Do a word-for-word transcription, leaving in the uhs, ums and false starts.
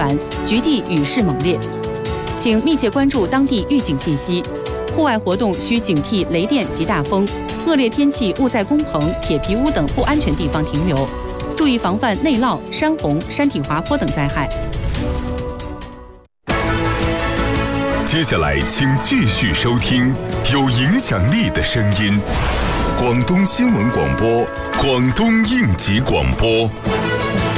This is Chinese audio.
繁，局地雨势猛烈，请密切关注当地预警信息。户外活动需警惕雷电及大风，恶劣天气勿在工棚、铁皮屋等不安全地方停留，注意防范内涝、山洪、山体滑坡等灾害。 接下来，请继续收听有影响力的声音——广东新闻广播、广东应急广播。